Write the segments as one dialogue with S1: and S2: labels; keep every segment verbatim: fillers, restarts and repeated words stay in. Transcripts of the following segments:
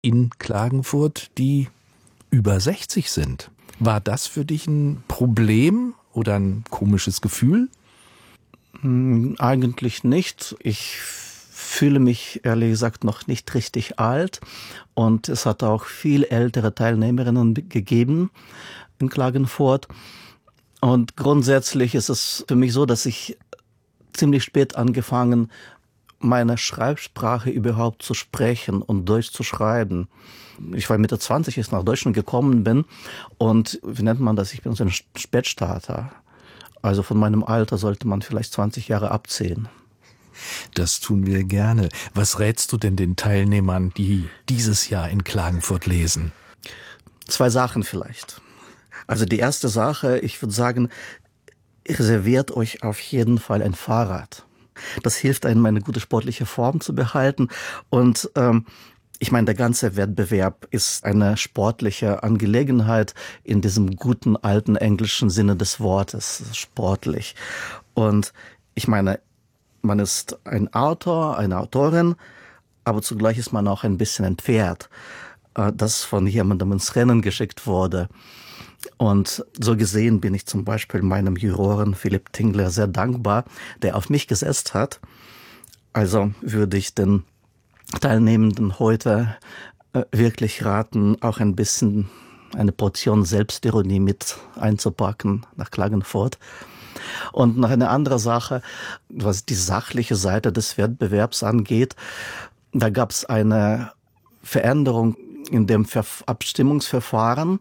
S1: in Klagenfurt, die über sechzig sind. War das für dich ein Problem oder ein komisches Gefühl?
S2: Hm, eigentlich nicht. Ich fühle mich ehrlich gesagt noch nicht richtig alt und es hat auch viel ältere Teilnehmerinnen gegeben in Klagenfurt. Und grundsätzlich ist es für mich so, dass ich ziemlich spät angefangen, meine Schreibsprache überhaupt zu sprechen und durchzuschreiben. Ich war Mitte zwanzig, als ich nach Deutschland gekommen bin und wie nennt man das? Ich bin so ein Spätstarter. Also von meinem Alter sollte man vielleicht zwanzig Jahre abziehen.
S1: Das tun wir gerne. Was rätst du denn den Teilnehmern, die dieses Jahr in Klagenfurt lesen?
S2: Zwei Sachen vielleicht. Also die erste Sache, ich würde sagen, reserviert euch auf jeden Fall ein Fahrrad. Das hilft einem, eine gute sportliche Form zu behalten. Und ähm, ich meine, der ganze Wettbewerb ist eine sportliche Angelegenheit in diesem guten alten englischen Sinne des Wortes, sportlich. Und ich meine, man ist ein Autor, eine Autorin, aber zugleich ist man auch ein bisschen ein Pferd, das von jemandem ins Rennen geschickt wurde. Und so gesehen bin ich zum Beispiel meinem Juroren Philipp Tingler sehr dankbar, der auf mich gesetzt hat. Also würde ich den Teilnehmenden heute äh, wirklich raten, auch ein bisschen eine Portion Selbstironie mit einzupacken nach Klagenfurt. Und noch eine andere Sache, was die sachliche Seite des Wettbewerbs angeht, da gab es eine Veränderung in dem Ver- Abstimmungsverfahren.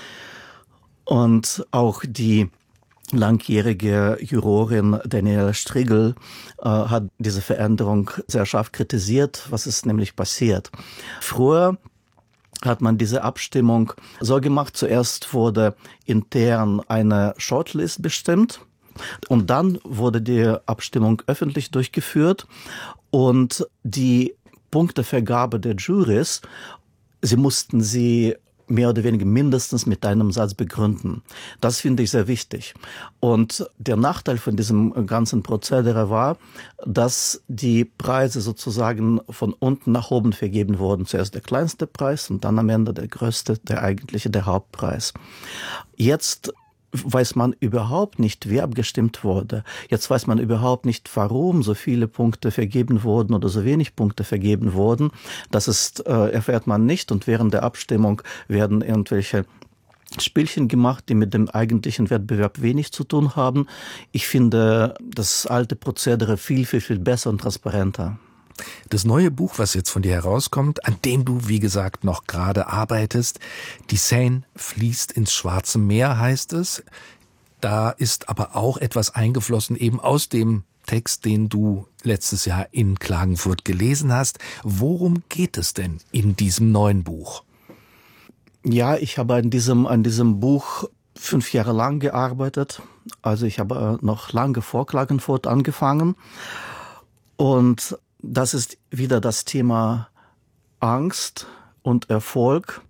S2: Und auch die langjährige Jurorin Daniela Strigel äh, hat diese Veränderung sehr scharf kritisiert. Was ist nämlich passiert? Früher hat man diese Abstimmung so gemacht, zuerst wurde intern eine Shortlist bestimmt und dann wurde die Abstimmung öffentlich durchgeführt und die Punktevergabe der Jurys, sie mussten sie mehr oder weniger mindestens mit einem Satz begründen. Das finde ich sehr wichtig. Und der Nachteil von diesem ganzen Prozedere war, dass die Preise sozusagen von unten nach oben vergeben wurden. Zuerst der kleinste Preis und dann am Ende der größte, der eigentliche, der Hauptpreis. Jetzt weiß man überhaupt nicht, wie abgestimmt wurde. Jetzt weiß man überhaupt nicht, warum so viele Punkte vergeben wurden oder so wenig Punkte vergeben wurden. Das ist, äh, erfährt man nicht und während der Abstimmung werden irgendwelche Spielchen gemacht, die mit dem eigentlichen Wettbewerb wenig zu tun haben. Ich finde das alte Prozedere viel, viel, viel besser und transparenter.
S1: Das neue Buch, was jetzt von dir herauskommt, an dem du, wie gesagt, noch gerade arbeitest, Die Seine fließt ins Schwarze Meer, heißt es. Da ist aber auch etwas eingeflossen, eben aus dem Text, den du letztes Jahr in Klagenfurt gelesen hast. Worum geht es denn in diesem neuen Buch?
S2: Ja, ich habe an diesem, an diesem Buch fünf Jahre lang gearbeitet. Also ich habe noch lange vor Klagenfurt angefangen. Und das ist wieder das Thema Angst und Erfolg,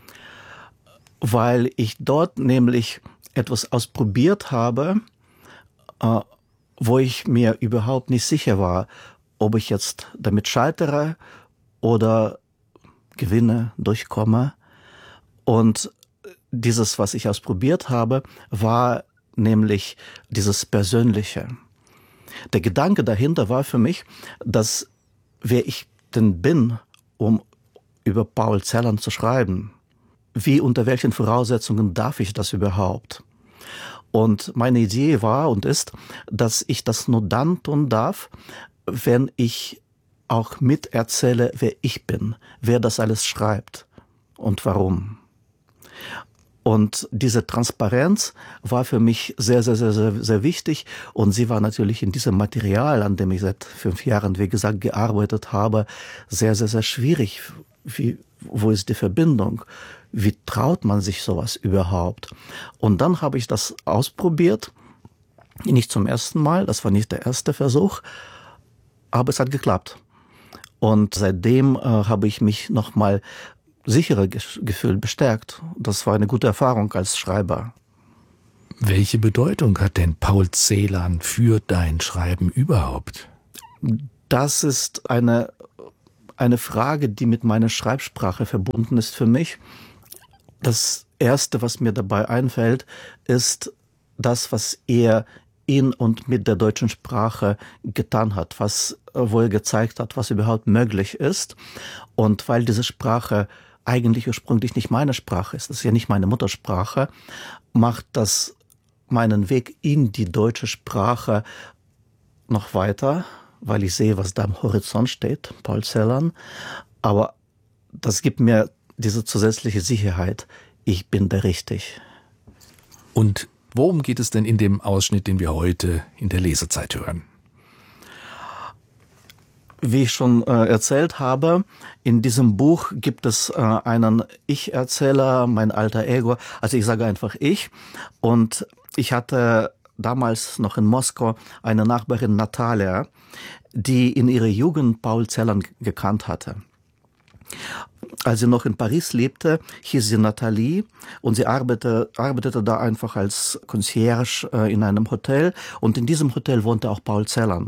S2: weil ich dort nämlich etwas ausprobiert habe, äh, wo ich mir überhaupt nicht sicher war, ob ich jetzt damit scheitere oder gewinne, durchkomme. Und dieses, was ich ausprobiert habe, war nämlich dieses Persönliche. Der Gedanke dahinter war für mich, dass wer ich denn bin, um über Paul Celan zu schreiben, wie, unter welchen Voraussetzungen darf ich das überhaupt? Und meine Idee war und ist, dass ich das nur dann tun darf, wenn ich auch miterzähle, wer ich bin, wer das alles schreibt und warum. Und diese Transparenz war für mich sehr, sehr, sehr, sehr, sehr wichtig. Und sie war natürlich in diesem Material, an dem ich seit fünf Jahren, wie gesagt, gearbeitet habe, sehr, sehr, sehr schwierig. Wie, wo ist die Verbindung? Wie traut man sich sowas überhaupt? Und dann habe ich das ausprobiert. Nicht zum ersten Mal, das war nicht der erste Versuch, aber es hat geklappt. Und seitdem äh, habe ich mich nochmal sichere Gefühl bestärkt. Das war eine gute Erfahrung als Schreiber.
S1: Welche Bedeutung hat denn Paul Celan für dein Schreiben überhaupt?
S2: Das ist eine eine Frage, die mit meiner Schreibsprache verbunden ist für mich. Das Erste, was mir dabei einfällt, ist das, was er in und mit der deutschen Sprache getan hat, was, wo er gezeigt hat, was überhaupt möglich ist. Und weil diese Sprache eigentlich ursprünglich nicht meine Sprache ist, das ist ja nicht meine Muttersprache, macht das meinen Weg in die deutsche Sprache noch weiter, weil ich sehe, was da am Horizont steht, Paul Celan. Aber das gibt mir diese zusätzliche Sicherheit, ich bin da richtig.
S1: Und worum geht es denn in dem Ausschnitt, den wir heute in der Lesezeit hören?
S2: Wie ich schon äh, erzählt habe, in diesem Buch gibt es äh, einen Ich-Erzähler, mein alter Ego, also ich sage einfach ich. Und ich hatte damals noch in Moskau eine Nachbarin Natalia, die in ihrer Jugend Paul Celan gekannt hatte. Als sie noch in Paris lebte, hieß sie Nathalie und sie arbeitete, arbeitete da einfach als Concierge äh, in einem Hotel und in diesem Hotel wohnte auch Paul Celan.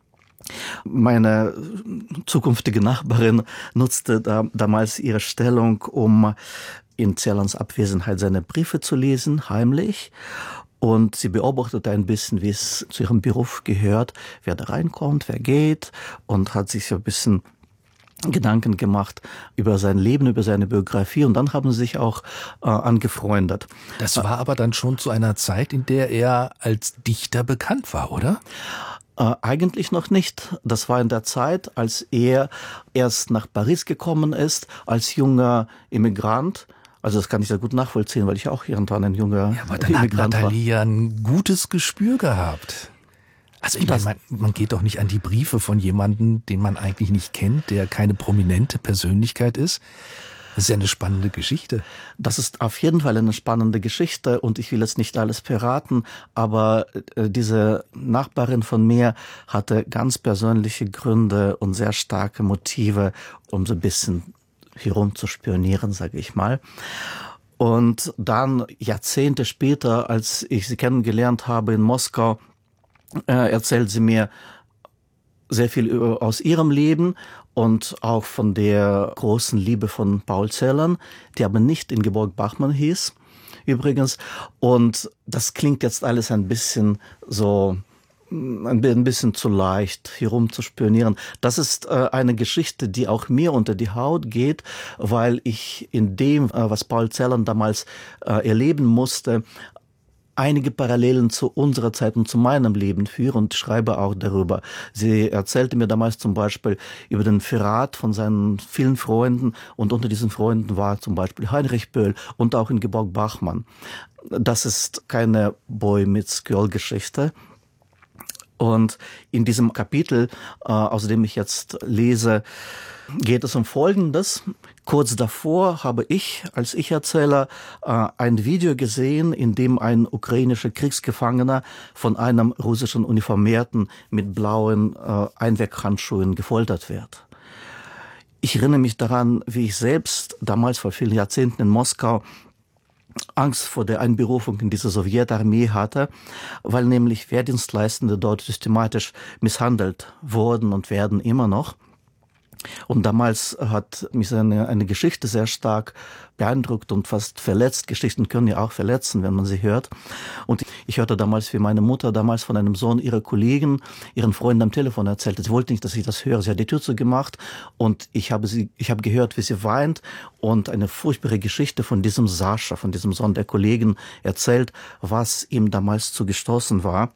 S2: Meine zukünftige Nachbarin nutzte da, damals ihre Stellung, um in Celans Abwesenheit seine Briefe zu lesen, heimlich. Und sie beobachtete ein bisschen, wie es zu ihrem Beruf gehört, wer da reinkommt, wer geht und hat sich ein bisschen Gedanken gemacht über sein Leben, über seine Biografie und dann haben sie sich auch äh, angefreundet.
S1: Das war aber dann schon zu einer Zeit, in der er als Dichter bekannt war, oder?
S2: Äh, eigentlich noch nicht. Das war in der Zeit, als er erst nach Paris gekommen ist, als junger Immigrant. Also das kann ich sehr gut nachvollziehen, weil ich auch irgendwann ein junger
S1: ja, aber dann
S2: Immigrant
S1: hat
S2: war.
S1: Nathalie ja ein gutes Gespür gehabt. Also ich meine, man, man geht doch nicht an die Briefe von jemandem, den man eigentlich nicht kennt, der keine prominente Persönlichkeit ist. Das ist ja eine spannende Geschichte.
S2: Das ist auf jeden Fall eine spannende Geschichte und ich will jetzt nicht alles verraten, aber äh, diese Nachbarin von mir hatte ganz persönliche Gründe und sehr starke Motive, um so ein bisschen herumzuspionieren, sage ich mal. Und dann Jahrzehnte später, als ich sie kennengelernt habe in Moskau, äh, erzählt sie mir sehr viel aus ihrem Leben und auch von der großen Liebe von Paul Celan, die aber nicht Ingeborg Bachmann hieß, übrigens. Und das klingt jetzt alles ein bisschen so, ein bisschen zu leicht, hier rum zu spionieren. Das ist äh, eine Geschichte, die auch mir unter die Haut geht, weil ich in dem, äh, was Paul Celan damals äh, erleben musste, einige Parallelen zu unserer Zeit und zu meinem Leben führe und schreibe auch darüber. Sie erzählte mir damals zum Beispiel über den Verrat von seinen vielen Freunden und unter diesen Freunden war zum Beispiel Heinrich Böll und auch Ingeborg Bachmann. Das ist keine Boy-Meets-Girl-Geschichte. Und in diesem Kapitel, äh, aus dem ich jetzt lese, geht es um Folgendes. Kurz davor habe ich als Ich-Erzähler äh, ein Video gesehen, in dem ein ukrainischer Kriegsgefangener von einem russischen Uniformierten mit blauen äh, Einweghandschuhen gefoltert wird. Ich erinnere mich daran, wie ich selbst damals vor vielen Jahrzehnten in Moskau Angst vor der Einberufung in diese Sowjetarmee hatte, weil nämlich Wehrdienstleistende dort systematisch misshandelt wurden und werden immer noch. Und damals hat mich eine, eine Geschichte sehr stark beeindruckt und fast verletzt. Geschichten können ja auch verletzen, wenn man sie hört. Und ich hörte damals, wie meine Mutter damals von einem Sohn ihrer Kollegen, ihren Freunden am Telefon erzählte. Sie wollte nicht, dass ich das höre. Sie hat die Tür zugemacht und ich habe sie, ich habe gehört, wie sie weint und eine furchtbare Geschichte von diesem Sascha, von diesem Sohn der Kollegen erzählt, was ihm damals zugestoßen war.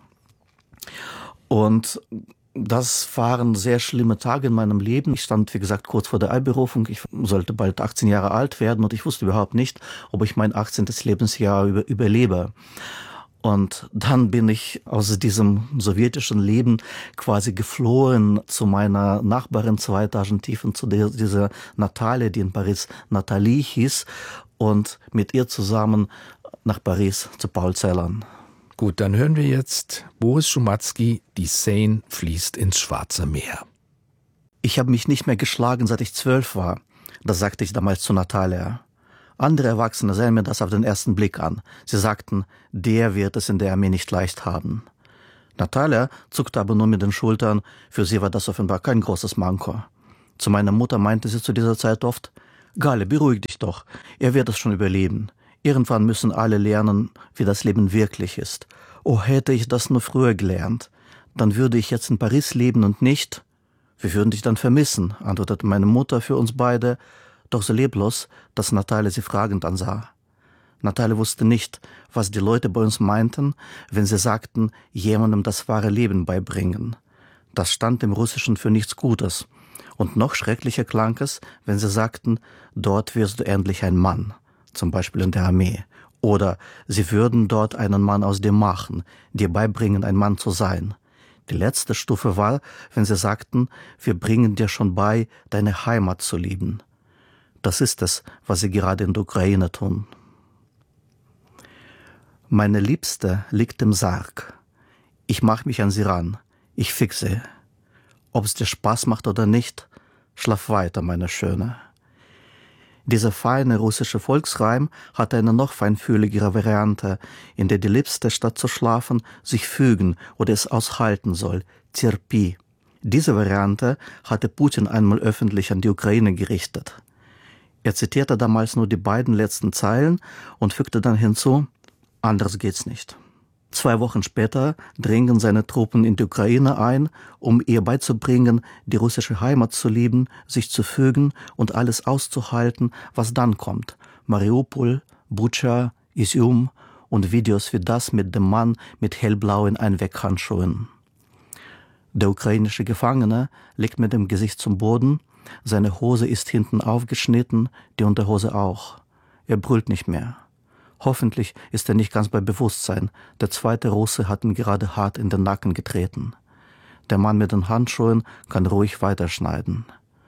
S2: Und das waren sehr schlimme Tage in meinem Leben. Ich stand, wie gesagt, kurz vor der Einberufung. Ich sollte bald achtzehn Jahre alt werden und ich wusste überhaupt nicht, ob ich mein achtzehntes Lebensjahr über, überlebe. Und dann bin ich aus diesem sowjetischen Leben quasi geflohen zu meiner Nachbarin zwei Etagen tief und zu der, dieser Natalia, die in Paris Nathalie hieß, und mit ihr zusammen nach Paris zu Paul Celan.
S1: Gut, dann hören wir jetzt Boris Schumatzki, Die Seine fließt ins Schwarze Meer.
S2: Ich habe mich nicht mehr geschlagen, seit ich zwölf war. Das sagte ich damals zu Natalia. Andere Erwachsene sahen mir das auf den ersten Blick an. Sie sagten, der wird es in der Armee nicht leicht haben. Natalia zuckte aber nur mit den Schultern. Für sie war das offenbar kein großes Manko. Zu meiner Mutter meinte sie zu dieser Zeit oft: Galle, beruhig dich doch, er wird es schon überleben. Irgendwann müssen alle lernen, wie das Leben wirklich ist. Oh, hätte ich das nur früher gelernt, dann würde ich jetzt in Paris leben und nicht. Wir würden dich dann vermissen, antwortete meine Mutter für uns beide, doch so leblos, dass Natalia sie fragend ansah. Natalia wusste nicht, was die Leute bei uns meinten, wenn sie sagten, jemandem das wahre Leben beibringen. Das stand im Russischen für nichts Gutes. Und noch schrecklicher klang es, wenn sie sagten, dort wirst du endlich ein Mann, zum Beispiel in der Armee. Oder sie würden dort einen Mann aus dir machen, dir beibringen, ein Mann zu sein. Die letzte Stufe war, wenn sie sagten, wir bringen dir schon bei, deine Heimat zu lieben. Das ist es, was sie gerade in der Ukraine tun. Meine Liebste liegt im Sarg. Ich mach mich an sie ran. Ich fix sie. Ob es dir Spaß macht oder nicht, schlaf weiter, meine Schöne. Dieser feine russische Volksreim hat eine noch feinfühligere Variante, in der die Liebste statt zu schlafen sich fügen oder es aushalten soll. Terpi. Diese Variante hatte Putin einmal öffentlich an die Ukraine gerichtet. Er zitierte damals nur die beiden letzten Zeilen und fügte dann hinzu: Anders geht's nicht. Zwei Wochen später dringen seine Truppen in die Ukraine ein, um ihr beizubringen, die russische Heimat zu lieben, sich zu fügen und alles auszuhalten, was dann kommt. Mariupol, Butscha, Izium und Videos wie das mit dem Mann mit hellblauen Einweghandschuhen. Der ukrainische Gefangene liegt mit dem Gesicht zum Boden, seine Hose ist hinten aufgeschnitten, die Unterhose auch. Er brüllt nicht mehr. Hoffentlich ist er nicht ganz bei Bewusstsein. Der zweite Russe hat ihn gerade hart in den Nacken getreten. Der Mann mit den Handschuhen kann ruhig weiterschneiden.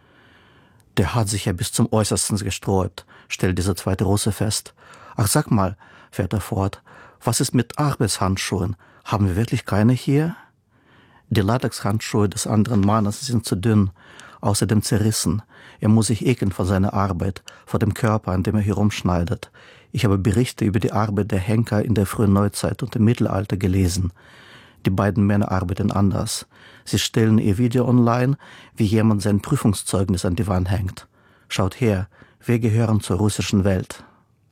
S2: Der hat sich ja bis zum Äußersten gesträubt, stellt dieser zweite Russe fest. Ach, sag mal, fährt er fort, was ist mit Arbeitshandschuhen? Haben wir wirklich keine hier? Die Latexhandschuhe des anderen Mannes sind zu dünn, außerdem zerrissen. Er muss sich ekeln vor seiner Arbeit, vor dem Körper, an dem er herumschneidet. Ich habe Berichte über die Arbeit der Henker in der frühen Neuzeit und im Mittelalter gelesen. Die beiden Männer arbeiten anders. Sie stellen ihr Video online, wie jemand sein Prüfungszeugnis an die Wand hängt. Schaut her, wir gehören zur russischen Welt.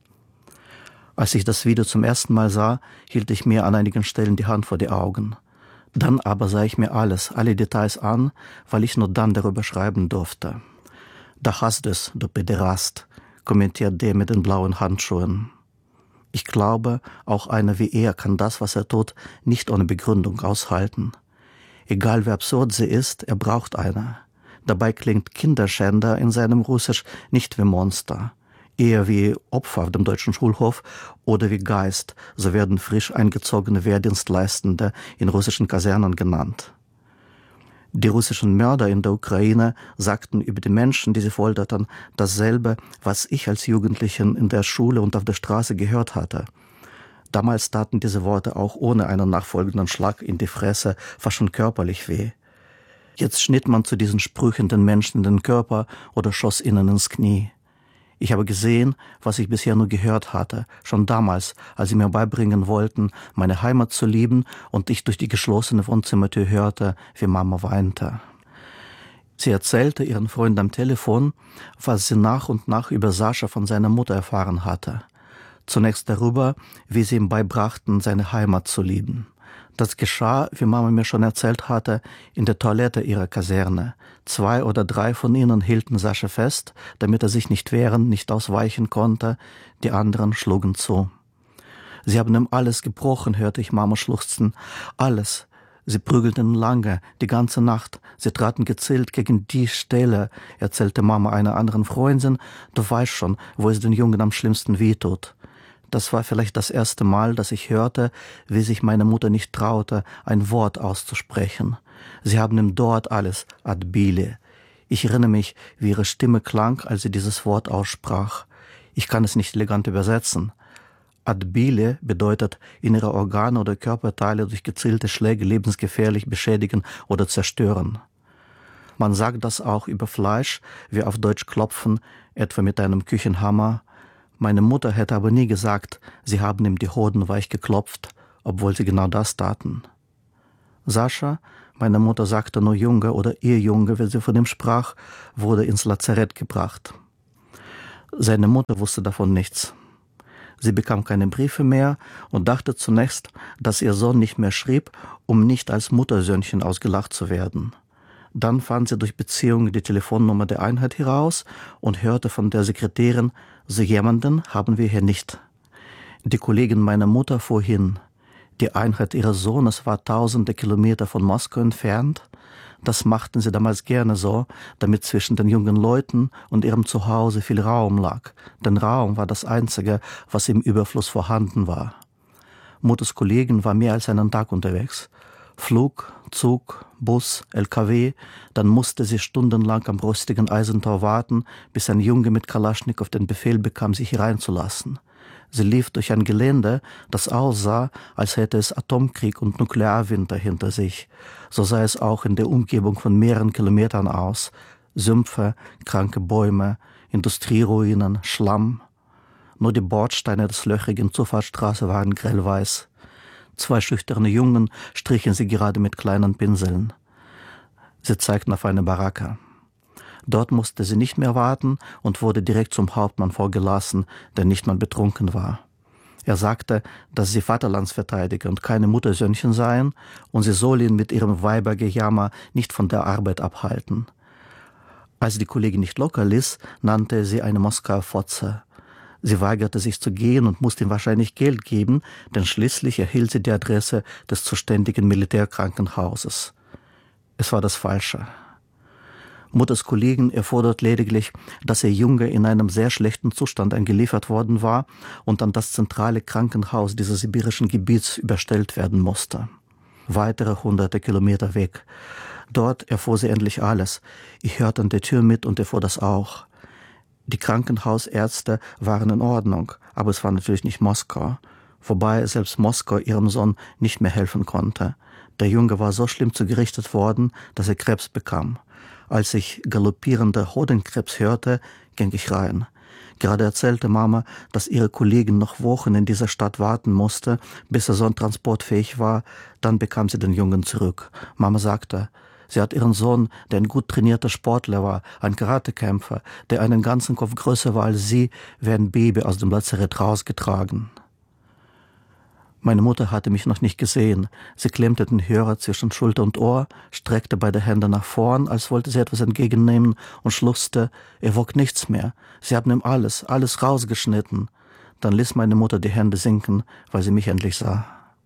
S2: Als ich das Video zum ersten Mal sah, hielt ich mir an einigen Stellen die Hand vor die Augen. Dann aber sah ich mir alles, alle Details an, weil ich nur dann darüber schreiben durfte. Da hast du es, du Pederast, kommentiert der mit den blauen Handschuhen. Ich glaube, auch einer wie er kann das, was er tut, nicht ohne Begründung aushalten. Egal wie absurd sie ist, er braucht eine. Dabei klingt Kinderschänder in seinem Russisch nicht wie Monster, eher wie Opfer auf dem deutschen Schulhof oder wie Geist, so werden frisch eingezogene Wehrdienstleistende in russischen Kasernen genannt. Die russischen Mörder in der Ukraine sagten über die Menschen, die sie folterten, dasselbe, was ich als Jugendlichen in der Schule und auf der Straße gehört hatte. Damals taten diese Worte auch ohne einen nachfolgenden Schlag in die Fresse fast schon körperlich weh. Jetzt schnitt man zu diesen Sprüchen den Menschen in den Körper oder schoss ihnen ins Knie. Ich habe gesehen, was ich bisher nur gehört hatte, schon damals, als sie mir beibringen wollten, meine Heimat zu lieben und ich durch die geschlossene Wohnzimmertür hörte, wie Mama weinte. Sie erzählte ihren Freunden am Telefon, was sie nach und nach über Sascha von seiner Mutter erfahren hatte. Zunächst darüber, wie sie ihm beibrachten, seine Heimat zu lieben. Das geschah, wie Mama mir schon erzählt hatte, in der Toilette ihrer Kaserne. Zwei oder drei von ihnen hielten Sascha fest, damit er sich nicht wehren, nicht ausweichen konnte. Die anderen schlugen zu. Sie haben ihm alles gebrochen, hörte ich Mama schluchzen. Alles. Sie prügelten ihn lange, die ganze Nacht. Sie traten gezielt gegen die Stelle, erzählte Mama einer anderen Freundin. Du weißt schon, wo es den Jungen am schlimmsten wehtut. Das war vielleicht das erste Mal, dass ich hörte, wie sich meine Mutter nicht traute, ein Wort auszusprechen. Sie haben ihm dort alles, Adbili. Ich erinnere mich, wie ihre Stimme klang, als sie dieses Wort aussprach. Ich kann es nicht elegant übersetzen. Adbili bedeutet, innere Organe oder Körperteile durch gezielte Schläge lebensgefährlich beschädigen oder zerstören. Man sagt das auch über Fleisch, wie auf Deutsch klopfen, etwa mit einem Küchenhammer. Meine Mutter hätte aber nie gesagt, sie haben ihm die Hoden weich geklopft, obwohl sie genau das taten. Sascha, meine Mutter sagte nur Junge oder ihr Junge, wenn sie von ihm sprach, wurde ins Lazarett gebracht. Seine Mutter wusste davon nichts. Sie bekam keine Briefe mehr und dachte zunächst, dass ihr Sohn nicht mehr schrieb, um nicht als Muttersöhnchen ausgelacht zu werden. Dann fand sie durch Beziehungen die Telefonnummer der Einheit heraus und hörte von der Sekretärin, so jemanden haben wir hier nicht. Die Kollegin meiner Mutter fuhr hin. Die Einheit ihres Sohnes war tausende Kilometer von Moskau entfernt. Das machten sie damals gerne so, damit zwischen den jungen Leuten und ihrem Zuhause viel Raum lag. Denn Raum war das Einzige, was im Überfluss vorhanden war. Mutters Kollegin war mehr als einen Tag unterwegs. Flug, Zug, Bus, L K W, dann musste sie stundenlang am rostigen Eisentor warten, bis ein Junge mit Kalaschnikow den Befehl bekam, sich hereinzulassen. Sie lief durch ein Gelände, das aussah, als hätte es Atomkrieg und Nuklearwinter hinter sich. So sah es auch in der Umgebung von mehreren Kilometern aus. Sümpfe, kranke Bäume, Industrieruinen, Schlamm. Nur die Bordsteine des löchrigen Zufahrtsstraße waren grellweiß. Zwei schüchterne Jungen strichen sie gerade mit kleinen Pinseln. Sie zeigten auf eine Baracke. Dort musste sie nicht mehr warten und wurde direkt zum Hauptmann vorgelassen, der nicht mal betrunken war. Er sagte, dass sie Vaterlandsverteidiger und keine Muttersöhnchen seien und sie soll ihn mit ihrem Weibergejammer nicht von der Arbeit abhalten. Als die Kollegin nicht locker ließ, nannte er sie eine Moskauer Fotze. Sie weigerte sich zu gehen und musste ihm wahrscheinlich Geld geben, denn schließlich erhielt sie die Adresse des zuständigen Militärkrankenhauses. Es war das Falsche. Mutters Kollegen erfordert lediglich, dass ihr Junge in einem sehr schlechten Zustand eingeliefert worden war und an das zentrale Krankenhaus dieses sibirischen Gebiets überstellt werden musste. Weitere hunderte Kilometer weg. Dort erfuhr sie endlich alles. Ich hörte an der Tür mit und erfuhr das auch. Die Krankenhausärzte waren in Ordnung, aber es war natürlich nicht Moskau. Wobei selbst Moskau ihrem Sohn nicht mehr helfen konnte. Der Junge war so schlimm zugerichtet worden, dass er Krebs bekam. Als ich galoppierende Hodenkrebs hörte, ging ich rein. Gerade erzählte Mama, dass ihre Kollegin noch Wochen in dieser Stadt warten musste, bis ihr Sohn transportfähig war. Dann bekam sie den Jungen zurück. Mama sagte, sie hat ihren Sohn, der ein gut trainierter Sportler war, ein Karatekämpfer, der einen ganzen Kopf größer war als sie, wie ein Baby aus dem Lazarett rausgetragen. Meine Mutter hatte mich noch nicht gesehen. Sie klemmte den Hörer zwischen Schulter und Ohr, streckte beide Hände nach vorn, als wollte sie etwas entgegennehmen und schluchzte, er wog nichts mehr. Sie haben ihm alles, alles rausgeschnitten. Dann ließ meine Mutter die Hände sinken, weil sie mich endlich sah.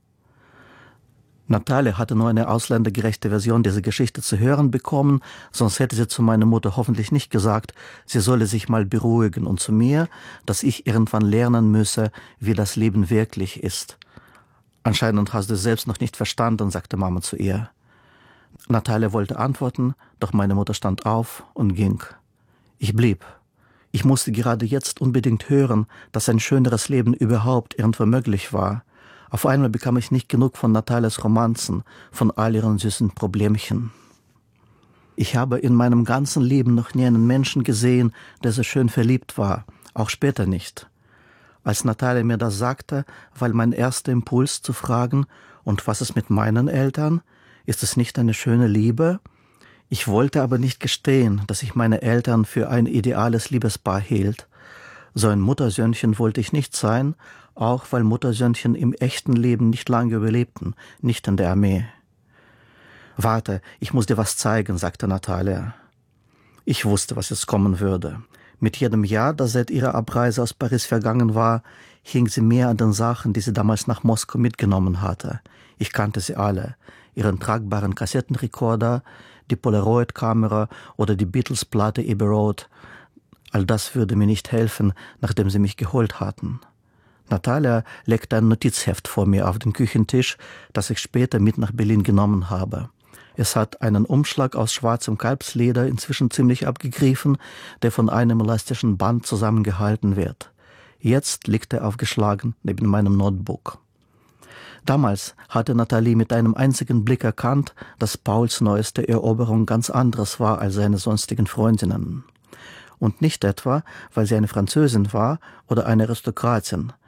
S2: Natalia hatte nur eine ausländergerechte Version dieser Geschichte zu hören bekommen, sonst hätte sie zu meiner Mutter hoffentlich nicht gesagt, sie solle sich mal beruhigen und zu mir, dass ich irgendwann lernen müsse, wie das Leben wirklich ist. Anscheinend hast du es selbst noch nicht verstanden, sagte Mama zu ihr. Natalia wollte antworten, doch meine Mutter stand auf und ging. Ich blieb. Ich musste gerade jetzt unbedingt hören, dass ein schöneres Leben überhaupt irgendwo möglich war. Auf einmal bekam ich nicht genug von Natalias Romanzen, von all ihren süßen Problemchen. Ich habe in meinem ganzen Leben noch nie einen Menschen gesehen, der so schön verliebt war, auch später nicht. Als Natalia mir das sagte, war mein erster Impuls zu fragen, und was ist mit meinen Eltern? Ist es nicht eine schöne Liebe? Ich wollte aber nicht gestehen, dass ich meine Eltern für ein ideales Liebespaar hielt. So ein Muttersöhnchen wollte ich nicht sein, auch weil Muttersöhnchen im echten Leben nicht lange überlebten, nicht in der Armee. »Warte, ich muss dir was zeigen«, sagte Natalia. Ich wusste, was jetzt kommen würde. Mit jedem Jahr, das seit ihrer Abreise aus Paris vergangen war, hing sie mehr an den Sachen, die sie damals nach Moskau mitgenommen hatte. Ich kannte sie alle. Ihren tragbaren Kassettenrekorder, die Polaroid-Kamera oder die Beatles-Platte Abbey Road. All das würde mir nicht helfen, nachdem sie mich geholt hatten. Natalia legte ein Notizheft vor mir auf den Küchentisch, das ich später mit nach Berlin genommen habe. Es hat einen Umschlag aus schwarzem Kalbsleder, inzwischen ziemlich abgegriffen, der von einem elastischen Band zusammengehalten wird. Jetzt liegt er aufgeschlagen neben meinem Notebook. Damals hatte Nathalie mit einem einzigen Blick erkannt, dass Pauls neueste Eroberung ganz anderes war als seine sonstigen Freundinnen. Und nicht etwa, weil sie eine Französin war oder eine Aristokratin.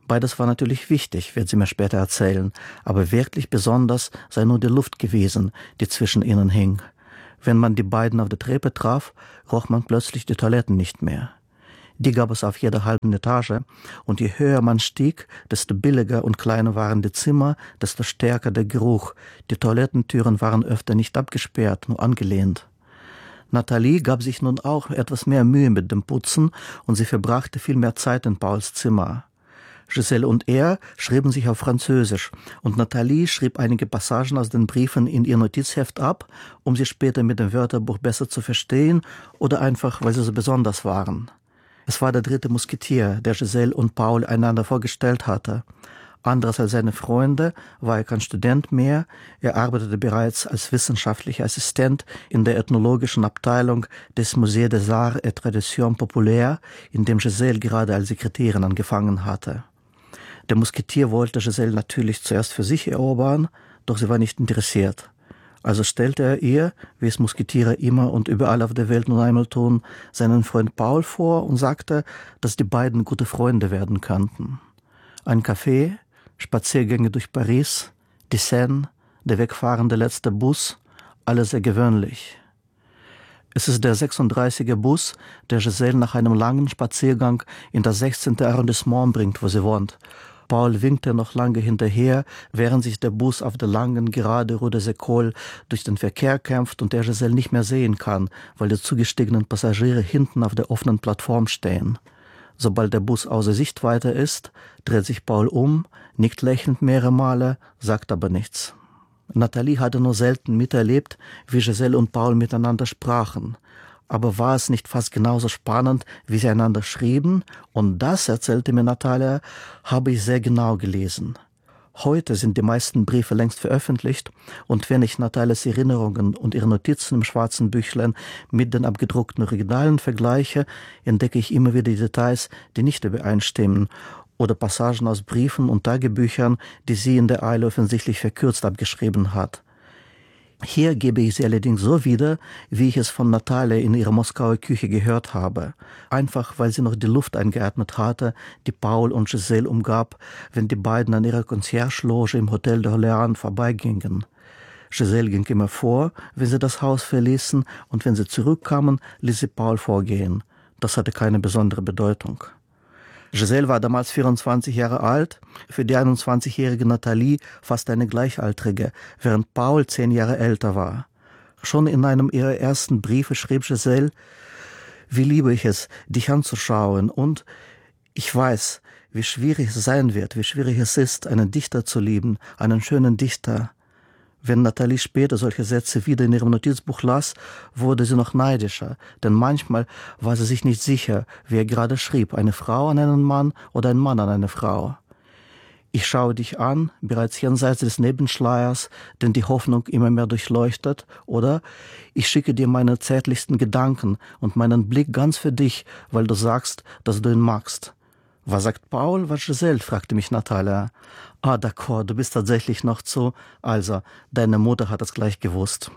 S2: Beides war natürlich wichtig, wird sie mir später erzählen, aber wirklich besonders sei nur die Luft gewesen, die zwischen ihnen hing. Wenn man die beiden auf der Treppe traf, roch man plötzlich die Toiletten nicht mehr. Die gab es auf jeder halben Etage, und je höher man stieg, desto billiger und kleiner waren die Zimmer, desto stärker der Geruch. Die Toilettentüren waren öfter nicht abgesperrt, nur angelehnt. Nathalie gab sich nun auch etwas mehr Mühe mit dem Putzen, und sie verbrachte viel mehr Zeit in Pauls Zimmer. Giselle und er schrieben sich auf Französisch, und Nathalie schrieb einige Passagen aus den Briefen in ihr Notizheft ab, um sie später mit dem Wörterbuch besser zu verstehen oder einfach, weil sie so besonders waren. Es war der dritte Musketier, der Giselle und Paul einander vorgestellt hatte. Anders als seine Freunde war er kein Student mehr, er arbeitete bereits als wissenschaftlicher Assistent in der ethnologischen Abteilung des Musée des Arts et Traditions Populaires, in dem Giselle gerade als Sekretärin angefangen hatte. Der Musketier wollte Giselle natürlich zuerst für sich erobern, doch sie war nicht interessiert. Also stellte er ihr, wie es Musketiere immer und überall auf der Welt nun einmal tun, seinen Freund Paul vor und sagte, dass die beiden gute Freunde werden könnten. Ein Café, Spaziergänge durch Paris, die Seine, der wegfahrende letzte Bus, alles sehr gewöhnlich. Es ist der sechsunddreißiger Bus, der Giselle nach einem langen Spaziergang in das sechzehnte Arrondissement bringt, wo sie wohnt. Paul winkte noch lange hinterher, während sich der Bus auf der langen, gerade Rue des Écoles durch den Verkehr kämpft und der Giselle nicht mehr sehen kann, weil die zugestiegenen Passagiere hinten auf der offenen Plattform stehen. Sobald der Bus außer Sichtweite ist, dreht sich Paul um, nickt lächelnd mehrere Male, sagt aber nichts. Nathalie hatte nur selten miterlebt, wie Giselle und Paul miteinander sprachen. Aber war es nicht fast genauso spannend, wie sie einander schrieben? Und das, erzählte mir Natalia, habe ich sehr genau gelesen. Heute sind die meisten Briefe längst veröffentlicht, und wenn ich Natalias Erinnerungen und ihre Notizen im schwarzen Büchlein mit den abgedruckten Originalen vergleiche, entdecke ich immer wieder Details, die nicht übereinstimmen, oder Passagen aus Briefen und Tagebüchern, die sie in der Eile offensichtlich verkürzt abgeschrieben hat. Hier gebe ich sie allerdings so wieder, wie ich es von Natalia in ihrer Moskauer Küche gehört habe. Einfach, weil sie noch die Luft eingeatmet hatte, die Paul und Giselle umgab, wenn die beiden an ihrer Concierge-Loge im Hotel d'Orléans vorbeigingen. Giselle ging immer vor, wenn sie das Haus verließen, und wenn sie zurückkamen, ließ sie Paul vorgehen. Das hatte keine besondere Bedeutung. Giselle war damals vierundzwanzig Jahre alt, für die einundzwanzigjährige Nathalie fast eine Gleichaltrige, während Paul zehn Jahre älter war. Schon in einem ihrer ersten Briefe schrieb Giselle: »Wie liebe ich es, dich anzuschauen, und ich weiß, wie schwierig es sein wird, wie schwierig es ist, einen Dichter zu lieben, einen schönen Dichter.« Wenn Nathalie später solche Sätze wieder in ihrem Notizbuch las, wurde sie noch neidischer, denn manchmal war sie sich nicht sicher, wie er gerade schrieb, eine Frau an einen Mann oder ein Mann an eine Frau. Ich schaue dich an, bereits jenseits des Nebenschleiers, den die Hoffnung immer mehr durchleuchtet, oder ich schicke dir meine zärtlichsten Gedanken und meinen Blick ganz für dich, weil du sagst, dass du ihn magst. »Was sagt Paul, was Giselle?« fragte mich Natalia. »Ah, d'accord, du bist tatsächlich noch zu... Also, deine Mutter hat es gleich gewusst.«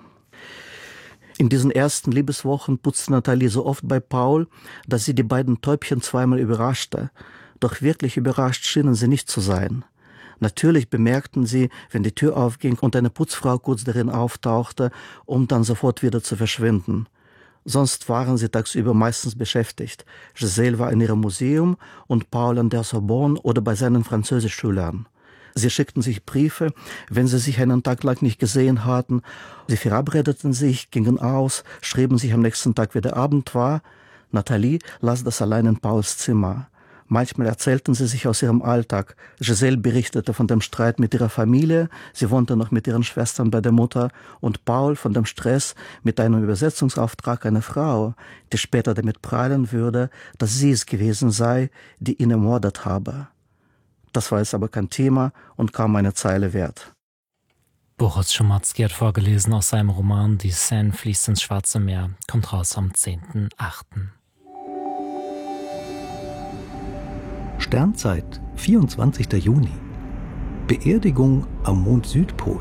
S2: In diesen ersten Liebeswochen putzte Nathalie so oft bei Paul, dass sie die beiden Täubchen zweimal überraschte. Doch wirklich überrascht schienen sie nicht zu sein. Natürlich bemerkten sie, wenn die Tür aufging und eine Putzfrau kurz darin auftauchte, um dann sofort wieder zu verschwinden. Sonst waren sie tagsüber meistens beschäftigt. Giselle war in ihrem Museum und Paul an der Sorbonne oder bei seinen Französischschülern. Sie schickten sich Briefe, wenn sie sich einen Tag lang nicht gesehen hatten. Sie verabredeten sich, gingen aus, schrieben sich am nächsten Tag, wie der Abend war. Nathalie las das allein in Pauls Zimmer. Manchmal erzählten sie sich aus ihrem Alltag. Giselle berichtete von dem Streit mit ihrer Familie, sie wohnte noch mit ihren Schwestern bei der Mutter, und Paul von dem Stress mit einem Übersetzungsauftrag einer Frau, die später damit prahlen würde, dass sie es gewesen sei, die ihn ermordet habe. Das war jetzt aber kein Thema und kaum eine Zeile wert.
S3: Boris Schumatzki hat vorgelesen aus seinem Roman Die Seine fließt ins Schwarze Meer, kommt raus am zehnten achten
S4: Sternzeit, vierundzwanzigster Juni. Beerdigung am Mond Südpol.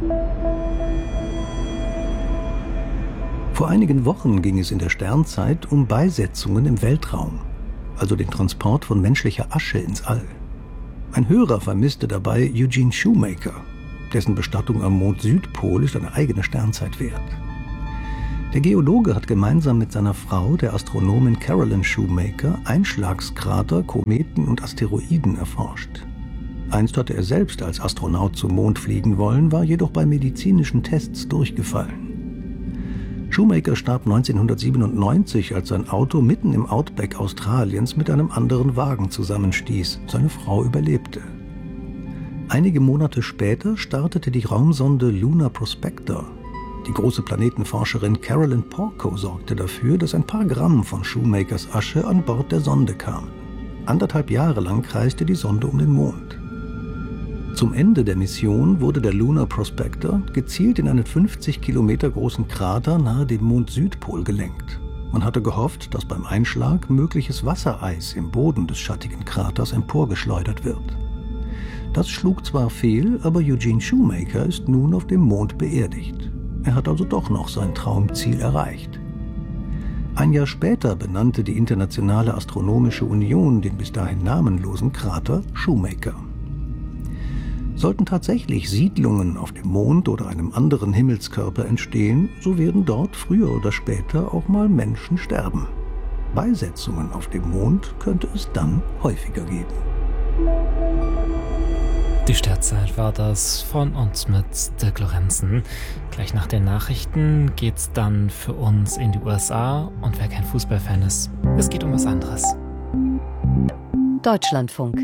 S4: Vor einigen Wochen ging es in der Sternzeit um Beisetzungen im Weltraum, also den Transport von menschlicher Asche ins All. Ein Hörer vermisste dabei Eugene Shoemaker, dessen Bestattung am Mond Südpol ist eine eigene Sternzeit wert. Der Geologe hat gemeinsam mit seiner Frau, der Astronomin Carolyn Shoemaker, Einschlagskrater, Kometen und Asteroiden erforscht. Einst hatte er selbst als Astronaut zum Mond fliegen wollen, war jedoch bei medizinischen Tests durchgefallen. Shoemaker starb neunzehnhundertsiebenundneunzig, als sein Auto mitten im Outback Australiens mit einem anderen Wagen zusammenstieß. Seine Frau überlebte. Einige Monate später startete die Raumsonde Lunar Prospector. Die große Planetenforscherin Carolyn Porco sorgte dafür, dass ein paar Gramm von Shoemakers Asche an Bord der Sonde kamen. Anderthalb Jahre lang kreiste die Sonde um den Mond. Zum Ende der Mission wurde der Lunar Prospector gezielt in einen fünfzig Kilometer großen Krater nahe dem Mond Südpol gelenkt. Man hatte gehofft, dass beim Einschlag mögliches Wassereis im Boden des schattigen Kraters emporgeschleudert wird. Das schlug zwar fehl, aber Eugene Shoemaker ist nun auf dem Mond beerdigt. Er hat also doch noch sein Traumziel erreicht. Ein Jahr später benannte die Internationale Astronomische Union den bis dahin namenlosen Krater Shoemaker. Sollten tatsächlich Siedlungen auf dem Mond oder einem anderen Himmelskörper entstehen, so werden dort früher oder später auch mal Menschen sterben. Beisetzungen auf dem Mond könnte es dann häufiger geben.
S3: Die Sternzeit war das von uns mit Dirk Lorenzen. Gleich nach den Nachrichten geht's dann für uns in die U S A. Und wer kein Fußballfan ist, es geht um was anderes.
S5: Deutschlandfunk.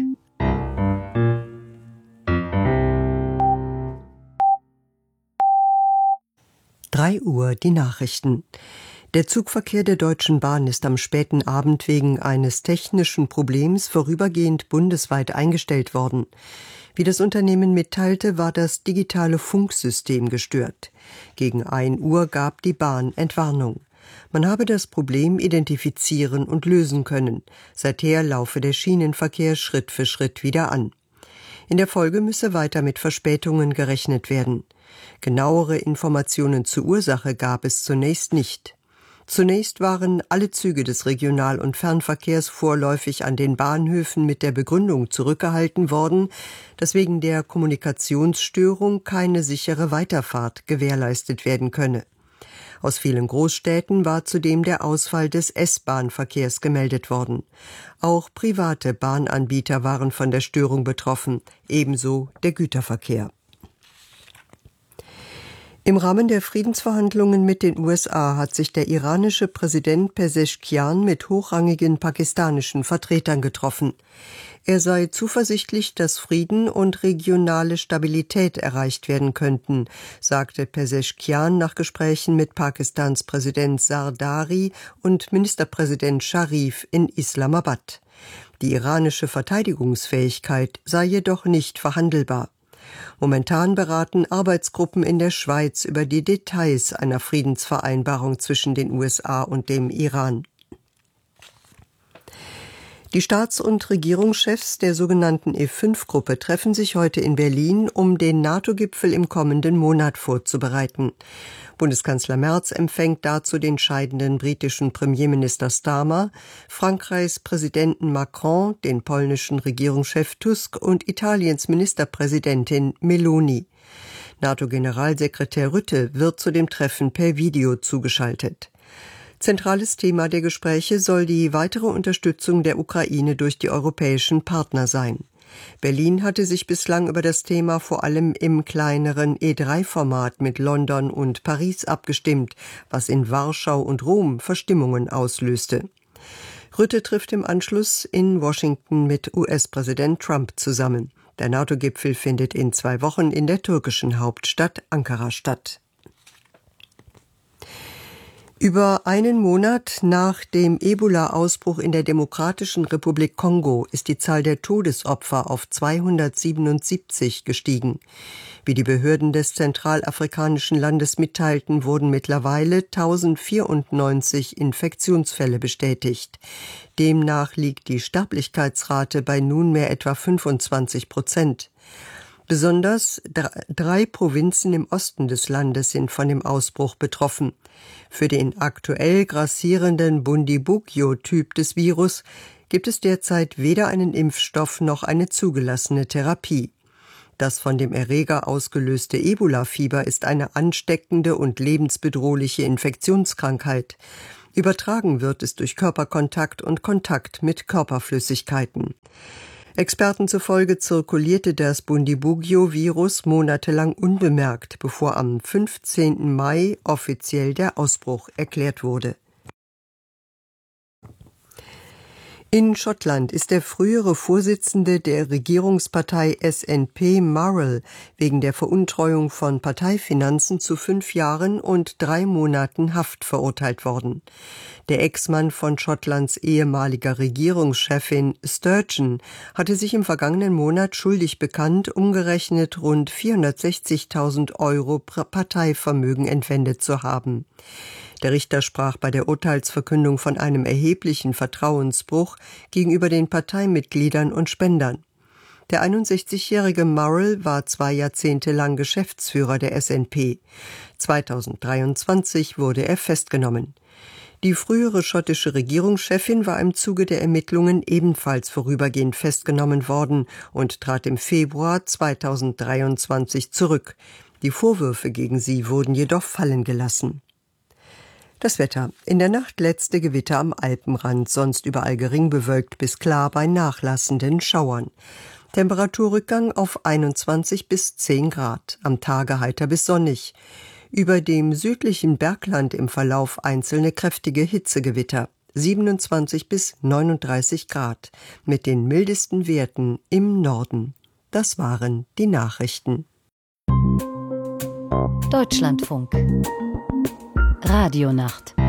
S6: drei Uhr die Nachrichten. Der Zugverkehr der Deutschen Bahn ist am späten Abend wegen eines technischen Problems vorübergehend bundesweit eingestellt worden. Wie das Unternehmen mitteilte, war das digitale Funksystem gestört. Gegen ein Uhr gab die Bahn Entwarnung. Man habe das Problem identifizieren und lösen können. Seither laufe der Schienenverkehr Schritt für Schritt wieder an. In der Folge müsse weiter mit Verspätungen gerechnet werden. Genauere Informationen zur Ursache gab es zunächst nicht. Zunächst waren alle Züge des Regional- und Fernverkehrs vorläufig an den Bahnhöfen mit der Begründung zurückgehalten worden, dass wegen der Kommunikationsstörung keine sichere Weiterfahrt gewährleistet werden könne. Aus vielen Großstädten war zudem der Ausfall des S-Bahn-Verkehrs gemeldet worden. Auch private Bahnanbieter waren von der Störung betroffen, ebenso der Güterverkehr. Im Rahmen der Friedensverhandlungen mit den U S A hat sich der iranische Präsident Pezeshkian mit hochrangigen pakistanischen Vertretern getroffen. Er sei zuversichtlich, dass Frieden und regionale Stabilität erreicht werden könnten, sagte Pezeshkian nach Gesprächen mit Pakistans Präsident Zardari und Ministerpräsident Sharif in Islamabad. Die iranische Verteidigungsfähigkeit sei jedoch nicht verhandelbar. Momentan beraten Arbeitsgruppen in der Schweiz über die Details einer Friedensvereinbarung zwischen den U S A und dem Iran. Die Staats- und Regierungschefs der sogenannten E fünf Gruppe treffen sich heute in Berlin, um den NATO-Gipfel im kommenden Monat vorzubereiten. Bundeskanzler Merz empfängt dazu den scheidenden britischen Premierminister Starmer, Frankreichs Präsidenten Macron, den polnischen Regierungschef Tusk und Italiens Ministerpräsidentin Meloni. NATO-Generalsekretär Rutte wird zu dem Treffen per Video zugeschaltet. Zentrales Thema der Gespräche soll die weitere Unterstützung der Ukraine durch die europäischen Partner sein. Berlin hatte sich bislang über das Thema vor allem im kleineren E drei Format mit London und Paris abgestimmt, was in Warschau und Rom Verstimmungen auslöste. Rutte trifft im Anschluss in Washington mit U S-Präsident Trump zusammen. Der NATO-Gipfel findet in zwei Wochen in der türkischen Hauptstadt Ankara statt. Über einen Monat nach dem Ebola-Ausbruch in der Demokratischen Republik Kongo ist die Zahl der Todesopfer auf zweihundertsiebenundsiebzig gestiegen. Wie die Behörden des zentralafrikanischen Landes mitteilten, wurden mittlerweile tausendvierundneunzig Infektionsfälle bestätigt. Demnach liegt die Sterblichkeitsrate bei nunmehr etwa fünfundzwanzig Prozent. Besonders drei Provinzen im Osten des Landes sind von dem Ausbruch betroffen. Für den aktuell grassierenden Bundibugyo-Typ des Virus gibt es derzeit weder einen Impfstoff noch eine zugelassene Therapie. Das von dem Erreger ausgelöste Ebola-Fieber ist eine ansteckende und lebensbedrohliche Infektionskrankheit. Übertragen wird es durch Körperkontakt und Kontakt mit Körperflüssigkeiten. Experten zufolge zirkulierte das Bundibugyo-Virus monatelang unbemerkt, bevor am fünfzehnten Mai offiziell der Ausbruch erklärt wurde. In Schottland ist der frühere Vorsitzende der Regierungspartei S N P Murrell wegen der Veruntreuung von Parteifinanzen zu fünf Jahren und drei Monaten Haft verurteilt worden. Der Ex-Mann von Schottlands ehemaliger Regierungschefin Sturgeon hatte sich im vergangenen Monat schuldig bekannt, umgerechnet rund vierhundertsechzigtausend Euro Parteivermögen entwendet zu haben. Der Richter sprach bei der Urteilsverkündung von einem erheblichen Vertrauensbruch gegenüber den Parteimitgliedern und Spendern. Der einundsechzigjährige Murrell war zwei Jahrzehnte lang Geschäftsführer der S N P. zweitausenddreiundzwanzig wurde er festgenommen. Die frühere schottische Regierungschefin war im Zuge der Ermittlungen ebenfalls vorübergehend festgenommen worden und trat im Februar zweitausenddreiundzwanzig zurück. Die Vorwürfe gegen sie wurden jedoch fallen gelassen. Das Wetter. In der Nacht letzte Gewitter am Alpenrand, sonst überall gering bewölkt bis klar bei nachlassenden Schauern. Temperaturrückgang auf einundzwanzig bis zehn Grad, am Tage heiter bis sonnig. Über dem südlichen Bergland im Verlauf einzelne kräftige Hitzegewitter, siebenundzwanzig bis neununddreißig Grad, mit den mildesten Werten im Norden. Das waren die Nachrichten.
S5: Deutschlandfunk Radionacht